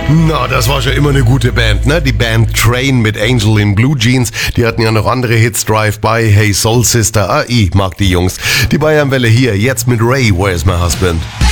Na, das war schon immer eine gute Band, ne? Die Band Train mit Angel in Blue Jeans. Die hatten ja noch andere Hits, Drive-By, Hey Soul Sister. Ich mag die Jungs. Die Bayernwelle hier, jetzt mit Ray, Where's My Husband?